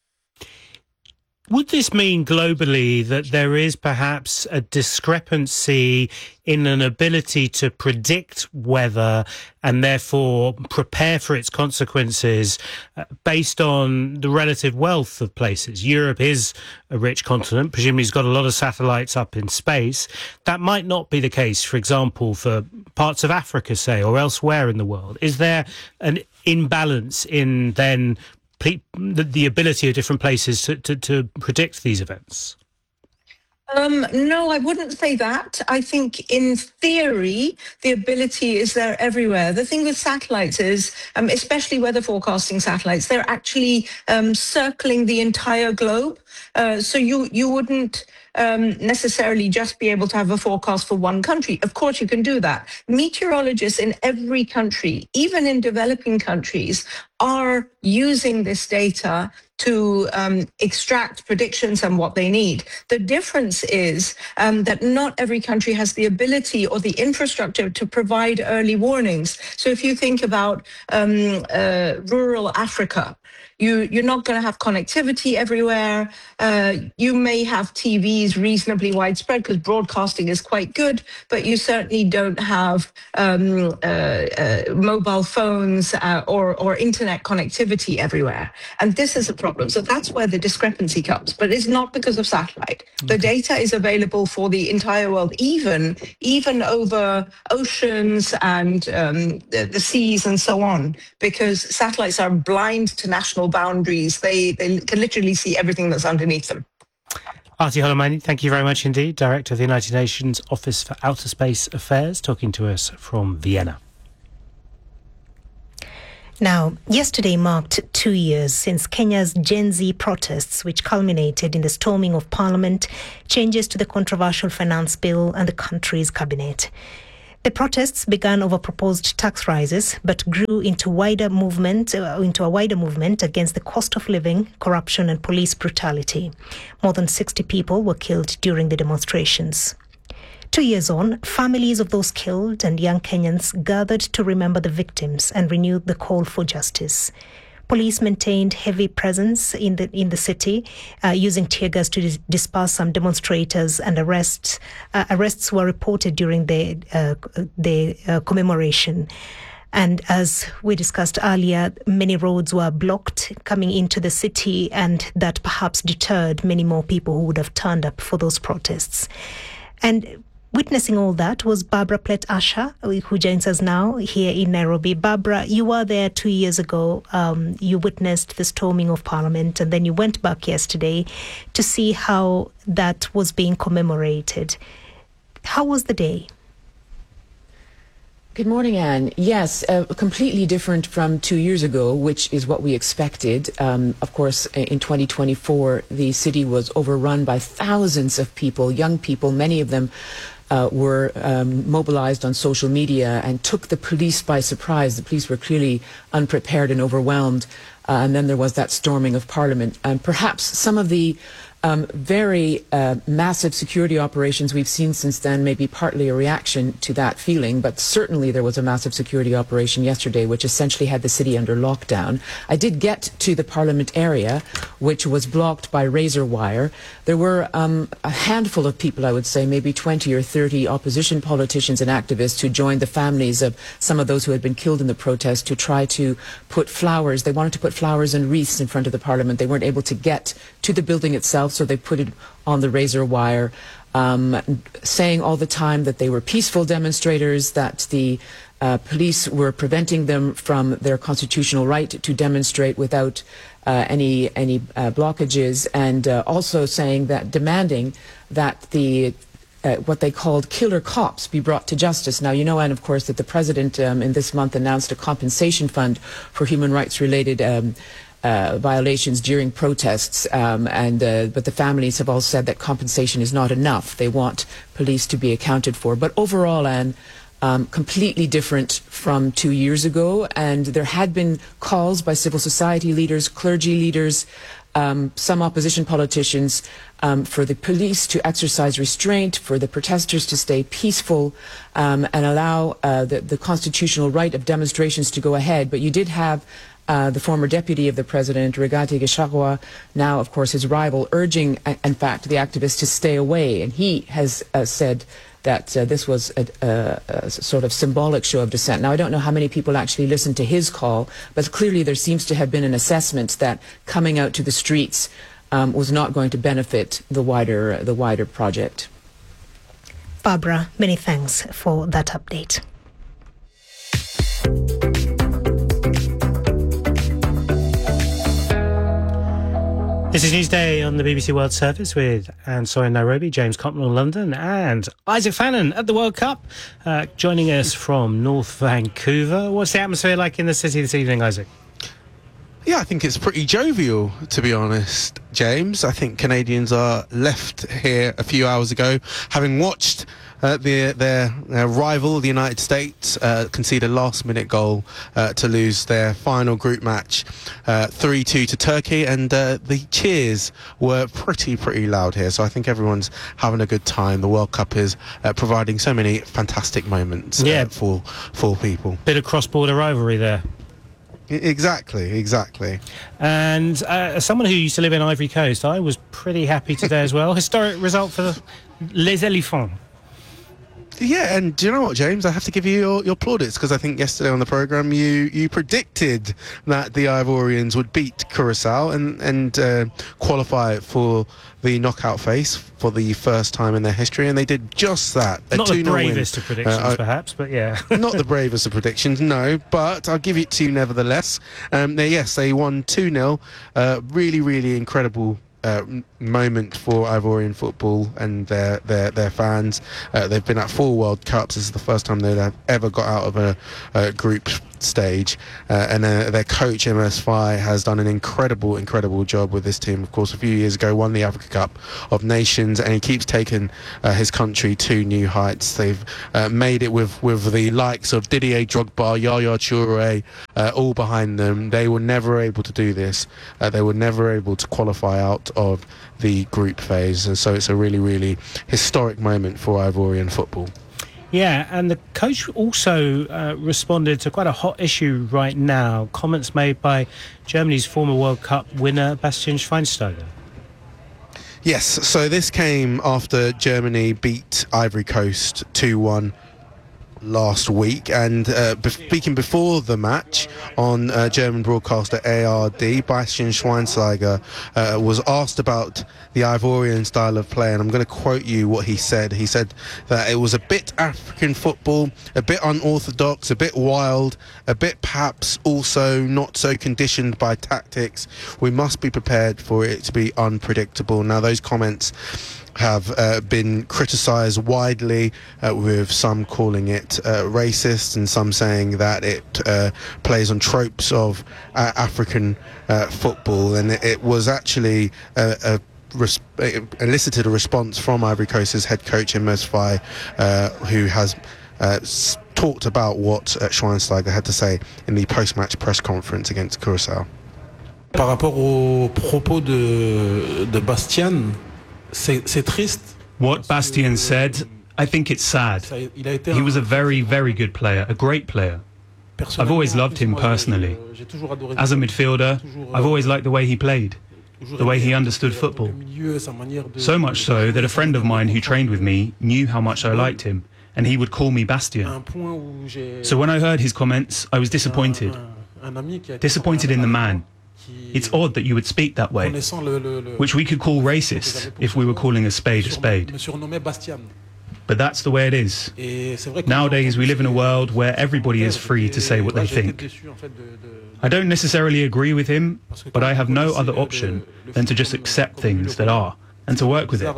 Would this mean globally that there is perhaps a discrepancy in an ability to predict weather and therefore prepare for its consequences uh, based on the relative wealth of places? Europe is a rich continent, presumably it's got a lot of satellites up in space. That might not be the case, for example, for parts of Africa, say, or elsewhere in the world. Is there an imbalance in then the, the ability of different places to, to, to predict these events? Um, no, I wouldn't say that. I think in theory, the ability is there everywhere. The thing with satellites is, um, especially weather forecasting satellites, they're actually um, circling the entire globe. Uh, so you, you wouldn't um, necessarily just be able to have a forecast for one country. Of course, you can do that. Meteorologists in every country, even in developing countries, are using this data to um, extract predictions and what they need. The difference is um, that not every country has the ability or the infrastructure to provide early warnings. So if you think about um, uh, rural Africa, You, you're not going to have connectivity everywhere. Uh, you may have T Vs reasonably widespread because broadcasting is quite good, but you certainly don't have um, uh, uh, mobile phones uh, or, or internet connectivity everywhere. And this is a problem. So that's where the discrepancy comes. But it's not because of satellite. The data is available for the entire world, even, even over oceans and um, the, the seas and so on, because satellites are blind to national boundaries. They they can literally see everything that's underneath them. Aarti Holomainen, thank you very much indeed. Director of the United Nations Office for Outer Space Affairs, talking to us from Vienna. Now, yesterday marked two years since Kenya's Gen Z protests, which culminated in the storming of parliament, changes to the controversial finance bill and the country's cabinet. The protests began over proposed tax rises, but grew into wider movement, uh, into a wider movement against the cost of living, corruption, and police brutality. More than sixty people were killed during the demonstrations. Two years on, families of those killed and young Kenyans gathered to remember the victims and renewed the call for justice. Police maintained heavy presence in the in the city, uh, using tear gas to dis- disperse some demonstrators, and arrests uh, arrests were reported during the uh, the uh, commemoration. And as we discussed earlier, many roads were blocked coming into the city, and that perhaps deterred many more people who would have turned up for those protests. And witnessing all that was Barbara Plett-Asher, who joins us now here in Nairobi. Barbara, you were there two years ago. Um, you witnessed the storming of Parliament, and then you went back yesterday to see how that was being commemorated. How was the day? Good morning, Anne. Yes, uh, completely different from two years ago, which is what we expected. Um, of course, in twenty twenty-four, the city was overrun by thousands of people, young people, many of them uh, were um, mobilized on social media and took the police by surprise. The police were clearly unprepared and overwhelmed. Uh, and then there was that storming of Parliament. And perhaps some of the Um, very uh, massive security operations we've seen since then may be partly a reaction to that feeling, but certainly there was a massive security operation yesterday which essentially had the city under lockdown. I did get to the Parliament area, which was blocked by razor wire. There were um, a handful of people, I would say, maybe twenty or thirty opposition politicians and activists who joined the families of some of those who had been killed in the protest to try to put flowers. They wanted to put flowers and wreaths in front of the Parliament. They weren't able to get to the building itself, so they put it on the razor wire, um, saying all the time that they were peaceful demonstrators, that the uh, police were preventing them from their constitutional right to demonstrate without uh, any any uh, blockages, and uh, also saying that, demanding that the Uh, what they called killer cops be brought to justice. Now, you know, and of course, that the president um, in this month announced a compensation fund for human rights related um, uh, violations during protests, um, and uh, but the families have all said that compensation is not enough. They want police to be accounted for. But overall, Anne, um, completely different from two years ago, and there had been calls by civil society leaders, clergy leaders, Um, some opposition politicians, um, for the police to exercise restraint, for the protesters to stay peaceful, um, and allow uh, the, the constitutional right of demonstrations to go ahead. But you did have uh, the former deputy of the president, Rigathi Gachagua, now, of course, his rival, urging, in fact, the activists to stay away. And he has uh, said that uh, this was a, a, a sort of symbolic show of dissent. Now, I don't know how many people actually listened to his call, but clearly there seems to have been an assessment that coming out to the streets um, was not going to benefit the wider, the wider project. Barbara, many thanks for that update. This is Newsday on the B B C World Service with Anne Sawyer in Nairobi, James Copnell in London, and Isaac Fannin at the World Cup, uh, joining us from North Vancouver. What's the atmosphere like in the city this evening, Isaac? Yeah, I think it's pretty jovial, to be honest, James. I think Canadians are left here a few hours ago, having watched uh, the, their, their rival, the United States, uh, concede a last-minute goal uh, to lose their final group match uh, three two to Turkey, and uh, the cheers were pretty, pretty loud here. So I think everyone's having a good time. The World Cup is uh, providing so many fantastic moments uh, yeah. for, for people. Bit of cross-border rivalry there. Exactly, exactly. And uh, as someone who used to live in Ivory Coast, I was pretty happy today as well. Historic result for Les Éléphants. Yeah, and do you know what, James? I have to give you your, your plaudits, because I think yesterday on the programme you, you predicted that the Ivorians would beat Curacao and, and uh, qualify for the knockout phase for the first time in their history, and they did just that. A Not the bravest win. of predictions, uh, perhaps, but yeah. Not the bravest of predictions, no, but I'll give it to you nevertheless. Um, they, yes, they won two nil. Uh, really, really incredible Uh, moment for Ivorian football and their their, their fans. Uh, they've been at four World Cups. This is the first time they've ever got out of a, a group stage, uh, and uh, their coach M S Faye has done an incredible incredible job with this team. Of course, a few years ago won the Africa Cup of Nations, and he keeps taking uh, his country to new heights. They've uh, made it with with the likes of Didier Drogba, Yaya Toure, uh, all behind them. They were never able to do this. Uh, they were never able to qualify out of the group phase, and so it's a really really historic moment for Ivorian football. Yeah, and the coach also uh, responded to quite a hot issue right now. Comments made by Germany's former World Cup winner, Bastian Schweinsteiger. Yes, so this came after Germany beat Ivory Coast two one last week, and uh, be speaking before the match on uh, German broadcaster A R D, Bastian Schweinsteiger uh, was asked about the Ivorian style of play, and I'm going to quote you what he said. He said that it was a bit African football, a bit unorthodox, a bit wild, a bit perhaps also not so conditioned by tactics. We must be prepared for it to be unpredictable. Now, those comments have uh, been criticised widely, uh, with some calling it uh, racist and some saying that it uh, plays on tropes of uh, African uh, football, and it, it was actually a, a it elicited a response from Ivory Coast's head coach M S Faye, uh, who has uh, talked about what uh, Schweinsteiger had to say in the post-match press conference against Curacao. Par rapport aux propos de, de Bastian, c'est triste. What Bastian said, I think it's sad. He was a very, very good player, a great player. I've always loved him personally. As a midfielder, I've always liked the way he played, the way he understood football. So much so that a friend of mine who trained with me knew how much I liked him, and he would call me Bastian. So when I heard his comments, I was disappointed. Disappointed in the man. It's odd that you would speak that way, which we could call racist if we were calling a spade a spade. But that's the way it is. Nowadays we live in a world where everybody is free to say what they think. I don't necessarily agree with him, but I have no other option than to just accept things that are and to work with it.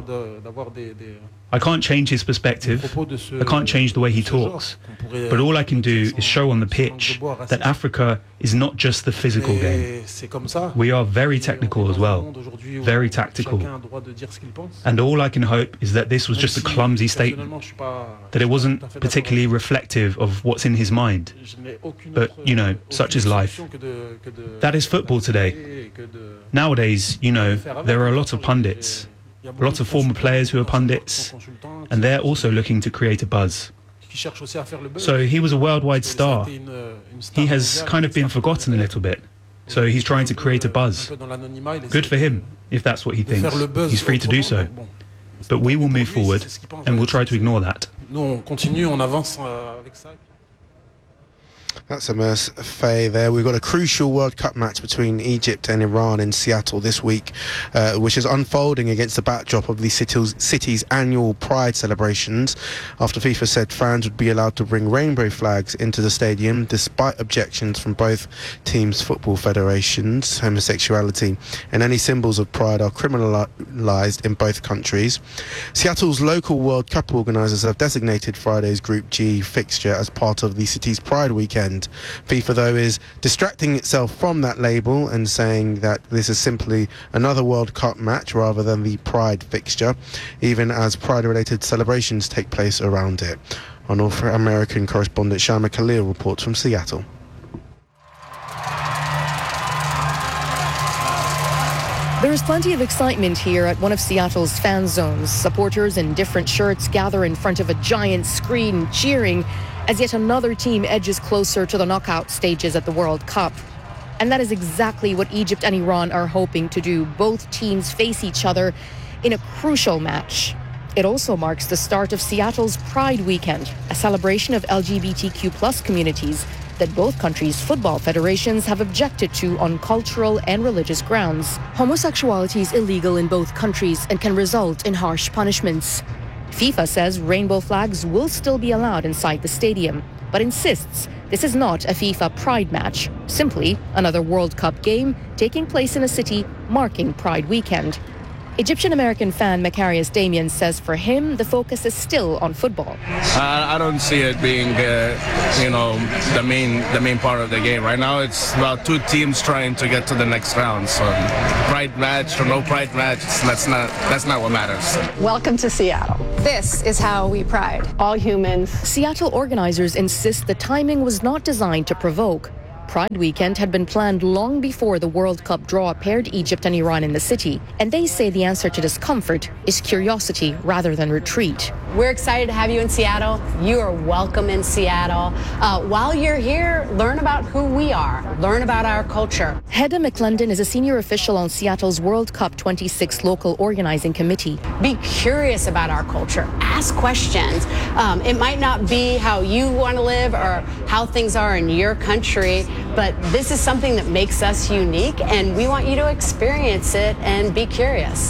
I can't change his perspective, I can't change the way he talks, but all I can do is show on the pitch that Africa is not just the physical game. We are very technical as well, very tactical. And all I can hope is that this was just a clumsy statement, that it wasn't particularly reflective of what's in his mind. But, you know, such is life. That is football today. Nowadays, you know, there are a lot of pundits, a lot of former players who are pundits, and they're also looking to create a buzz. So he was a worldwide star. He has kind of been forgotten a little bit. So he's trying to create a buzz. Good for him, if that's what he thinks. He's free to do so. But we will move forward, and we'll try to ignore that. That's Amos Faye there. We've got a crucial World Cup match between Egypt and Iran in Seattle this week, uh, which is unfolding against the backdrop of the city's, city's annual Pride celebrations, after FIFA said fans would be allowed to bring rainbow flags into the stadium despite objections from both teams' football federations. Homosexuality and any symbols of pride are criminalised in both countries. Seattle's local World Cup organisers have designated Friday's Group G fixture as part of the city's Pride weekend. FIFA, though, is distracting itself from that label and saying that this is simply another World Cup match rather than the Pride fixture, even as Pride-related celebrations take place around it. Our North American correspondent Shama Khalil reports from Seattle. There is plenty of excitement here at one of Seattle's fan zones. Supporters in different shirts gather in front of a giant screen cheering as yet another team edges closer to the knockout stages at the World Cup. And that is exactly what Egypt and Iran are hoping to do. Both teams face each other in a crucial match. It also marks the start of Seattle's Pride Weekend, a celebration of L G B T Q plus communities that both countries' football federations have objected to on cultural and religious grounds. Homosexuality is illegal in both countries and can result in harsh punishments. FIFA says rainbow flags will still be allowed inside the stadium, but insists this is not a FIFA Pride match, simply another World Cup game taking place in a city marking Pride Weekend. Egyptian-American fan Macarius Damian says for him, the focus is still on football. I, I don't see it being, uh, you know, the main the main part of the game. Right now, it's about two teams trying to get to the next round. So, pride match or no pride match, that's not that's not what matters. Welcome to Seattle. This is how we pride all humans. Seattle organizers insist the timing was not designed to provoke. Pride Weekend had been planned long before the World Cup draw paired Egypt and Iran in the city, and they say the answer to discomfort is curiosity rather than retreat. We're excited to have you in Seattle. You are welcome in Seattle. Uh, while you're here, learn about who we are, learn about our culture. Hedda McClendon is a senior official on Seattle's World Cup twenty-six local organizing committee. Be curious about our culture. Ask questions. Um, it might not be how you want to live or how things are in your country, but this is something that makes us unique, and we want you to experience it and be curious.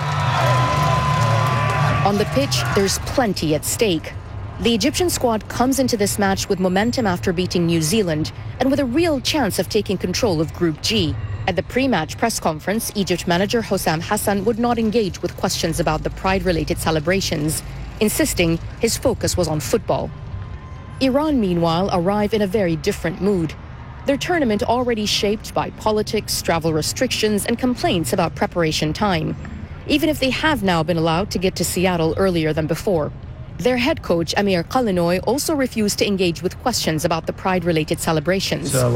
On the pitch, there's plenty at stake. The Egyptian squad comes into this match with momentum after beating New Zealand and with a real chance of taking control of Group G. At the pre-match press conference, Egypt manager Hossam Hassan would not engage with questions about the Pride-related celebrations, insisting his focus was on football. Iran, meanwhile, arrive in a very different mood. Their tournament already shaped by politics, travel restrictions, and complaints about preparation time, even if they have now been allowed to get to Seattle earlier than before. Their head coach, Amir Qalinoy, also refused to engage with questions about the Pride-related celebrations. We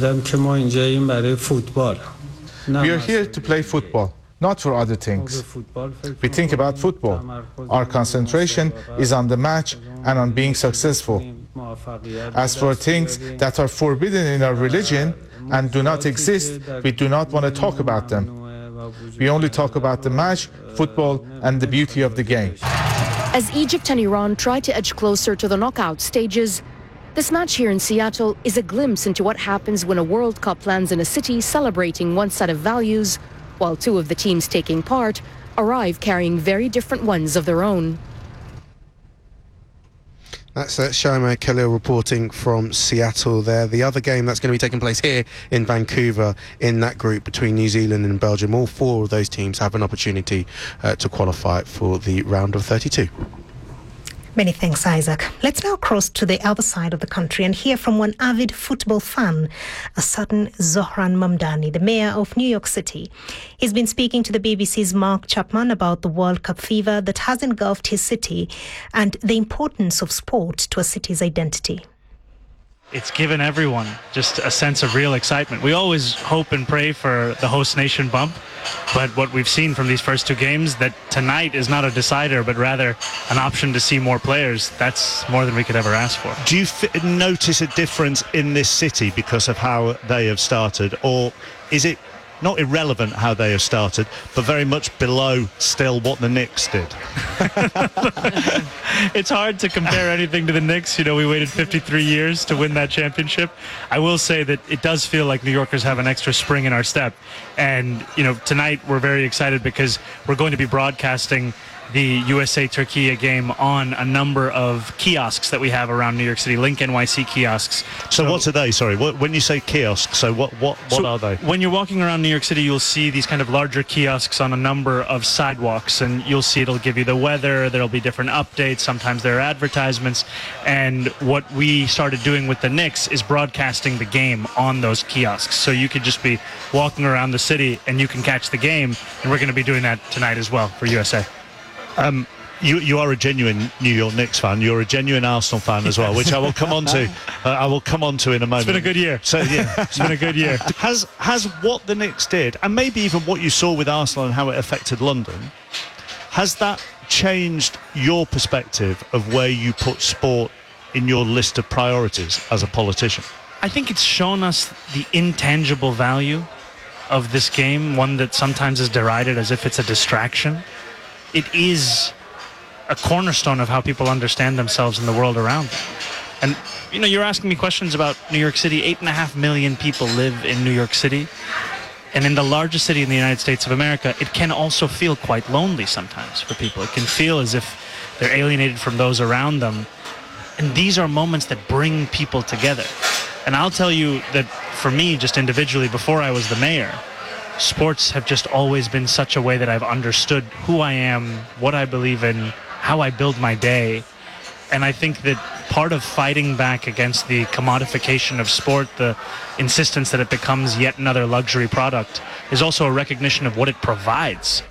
are here to play football, not for other things. We think about football. Our concentration is on the match and on being successful. As for things that are forbidden in our religion and do not exist, we do not want to talk about them. We only talk about the match, football, and the beauty of the game. As Egypt and Iran try to edge closer to the knockout stages, this match here in Seattle is a glimpse into what happens when a World Cup lands in a city celebrating one set of values, while two of the teams taking part arrive carrying very different ones of their own. That's uh, Shama Khalil reporting from Seattle there. The other game that's going to be taking place here in Vancouver in that group between New Zealand and Belgium. All four of those teams have an opportunity uh, to qualify for the round of thirty-two. Many thanks, Isaac. Let's now cross to the other side of the country and hear from one avid football fan, a certain Zohran Mamdani, the mayor of New York City. He's been speaking to the B B C's Mark Chapman about the World Cup fever that has engulfed his city and the importance of sport to a city's identity. It's given everyone just a sense of real excitement. We always hope and pray for the host nation bump, but what we've seen from these first two games, that tonight is not a decider, but rather an option to see more players. That's more than we could ever ask for. Do you f- notice a difference in this city because of how they have started, or is it not irrelevant how they have started, but very much below still what the Knicks did. It's hard to compare anything to the Knicks. You know, we waited fifty-three years to win that championship. I will say that it does feel like New Yorkers have an extra spring in our step. And, you know, tonight we're very excited because we're going to be broadcasting the U S A-Turkey game on a number of kiosks that we have around New York City, Link N Y C kiosks. So, so what are they? Sorry, what, when you say kiosks, so what what, what so are they? When you're walking around New York City, you'll see these kind of larger kiosks on a number of sidewalks, and you'll see it'll give you the weather, there'll be different updates, sometimes there are advertisements, and what we started doing with the Knicks is broadcasting the game on those kiosks. So you could just be walking around the city and you can catch the game, and we're going to be doing that tonight as well for U S A. Um, you you are a genuine New York Knicks fan. You're a genuine Arsenal fan as well, which I will come on to. Uh, I will come on to in a moment. It's been a good year. So yeah, it's been a good year. Has has what the Knicks did, and maybe even what you saw with Arsenal and how it affected London, has that changed your perspective of where you put sport in your list of priorities as a politician? I think it's shown us the intangible value of this game, one that sometimes is derided as if it's a distraction. It is a cornerstone of how people understand themselves in the world around them. And, you know, you're asking me questions about New York City. Eight and a half million people live in New York City. And in the largest city in the United States of America, it can also feel quite lonely sometimes for people. It can feel as if they're alienated from those around them. And these are moments that bring people together. And I'll tell you that for me, just individually, before I was the mayor, sports have just always been such a way that I've understood who I am, what I believe in, how I build my day. And I think that part of fighting back against the commodification of sport, the insistence that it becomes yet another luxury product, is also a recognition of what it provides.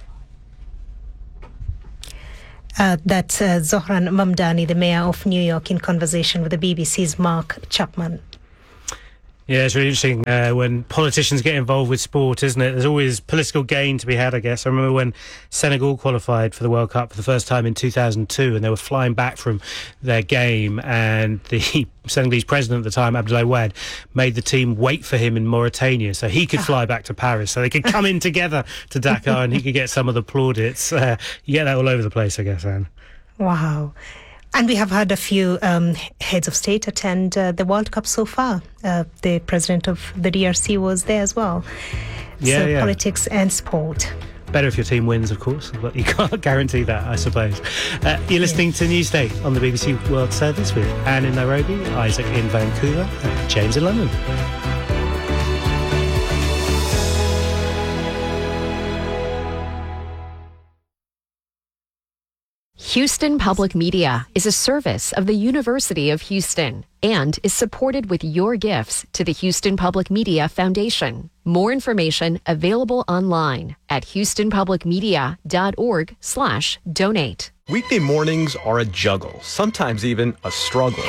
Uh, that's uh, Zohran Mamdani, the mayor of New York, in conversation with the B B C's Mark Chapman. Yeah, it's really interesting uh, when politicians get involved with sport, isn't it? There's always political gain to be had, I guess. I remember when Senegal qualified for the World Cup for the first time in two thousand two, and they were flying back from their game, and the Senegalese president at the time, Abdoulaye Wade, made the team wait for him in Mauritania so he could fly back to Paris, so they could come in together to Dakar and he could get some of the plaudits. Uh, you get that all over the place, I guess, Anne. Wow. And we have had a few um, heads of state attend uh, the World Cup so far. Uh, the president of the D R C was there as well. Yeah, so yeah. Politics and sport. Better if your team wins, of course, but you can't guarantee that, I suppose. Uh, you're listening yes. to Newsday on the B B C World Service with Anne in Nairobi, Isaac in Vancouver, and James in London. Houston Public Media is a service of the University of Houston and is supported with your gifts to the Houston Public Media Foundation. More information available online at houstonpublicmedia.org slash donate. Weekday mornings are a juggle, sometimes even a struggle.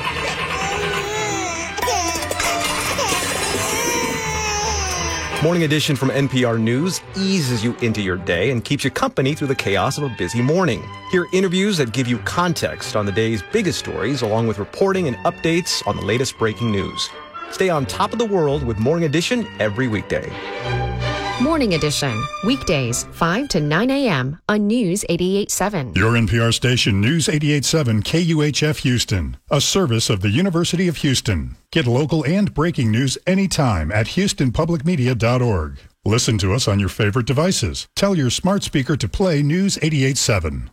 Morning Edition from N P R News eases you into your day and keeps you company through the chaos of a busy morning. Hear interviews that give you context on the day's biggest stories, along with reporting and updates on the latest breaking news. Stay on top of the world with Morning Edition every weekday. Morning Edition, weekdays five to nine a.m. on News eighty-eight point seven. Your N P R station, News eighty-eight point seven K U H F Houston, a service of the University of Houston. Get local and breaking news anytime at houston public media dot org. Listen to us on your favorite devices. Tell your smart speaker to play News eighty-eight point seven.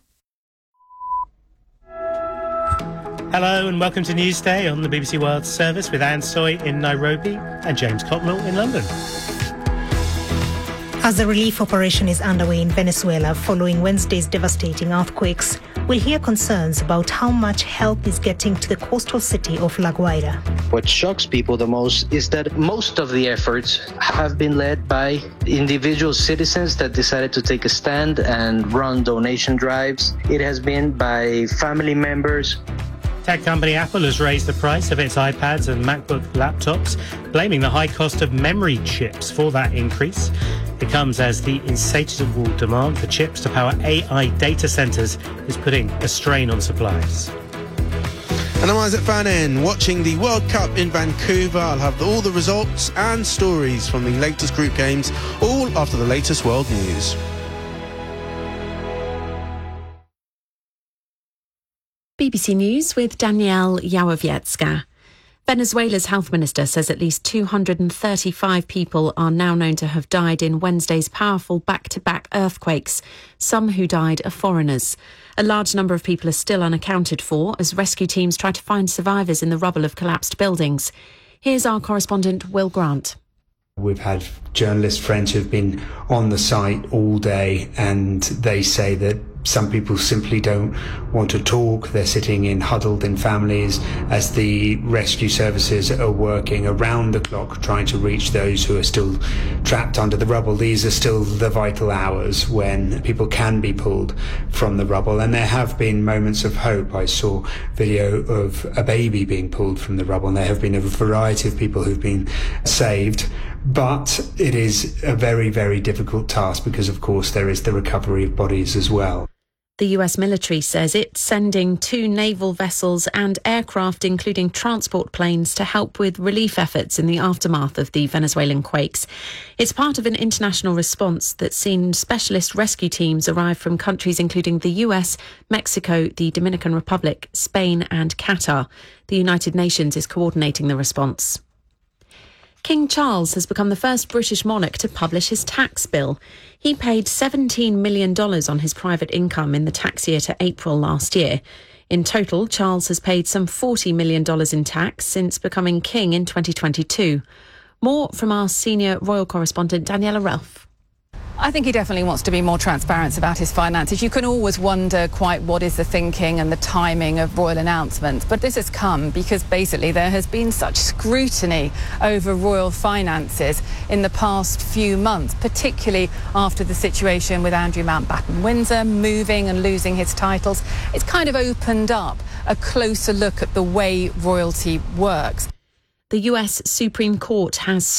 Hello and welcome to Newsday on the B B C World Service with Anne Soy in Nairobi and James Copnell in London. As the relief operation is underway in Venezuela following Wednesday's devastating earthquakes, we'll hear concerns about how much help is getting to the coastal city of La Guaira. What shocks people the most is that most of the efforts have been led by individual citizens that decided to take a stand and run donation drives. It has been by family members. Tech company Apple has raised the price of its iPads and MacBook laptops, blaming the high cost of memory chips for that increase. It comes as the insatiable demand for chips to power A I data centers is putting a strain on supplies. And I'm Isaac Fannin, watching the World Cup in Vancouver. I'll have all the results and stories from the latest group games, all after the latest world news. B B C News with Danielle Yałowiecka. Venezuela's health minister says at least two hundred thirty-five people are now known to have died in Wednesday's powerful back-to-back earthquakes. Some who died are foreigners. A large number of people are still unaccounted for as rescue teams try to find survivors in the rubble of collapsed buildings. Here's our correspondent Will Grant. We've had journalist friends who've been on the site all day, and they say that some people simply don't want to talk. They're sitting in huddled in families as the rescue services are working around the clock trying to reach those who are still trapped under the rubble. These are still the vital hours when people can be pulled from the rubble, and there have been moments of hope. I saw video of a baby being pulled from the rubble, and there have been a variety of people who've been saved. But it is a very, very difficult task because, of course, there is the recovery of bodies as well. The U S military says it's sending two naval vessels and aircraft, including transport planes, to help with relief efforts in the aftermath of the Venezuelan quakes. It's part of an international response that's seen specialist rescue teams arrive from countries including the U S, Mexico, the Dominican Republic, Spain and Qatar. The United Nations is coordinating the response. King Charles has become the first British monarch to publish his tax bill. He paid seventeen million dollars on his private income in the tax year to April last year. In total, Charles has paid some forty million dollars in tax since becoming king in twenty twenty-two. More from our senior royal correspondent, Daniela Ralph. I think he definitely wants to be more transparent about his finances. You can always wonder quite what is the thinking and the timing of royal announcements, but this has come because basically there has been such scrutiny over royal finances in the past few months, particularly after the situation with Andrew Mountbatten Windsor moving and losing his titles. It's kind of opened up a closer look at the way royalty works. The U S Supreme Court has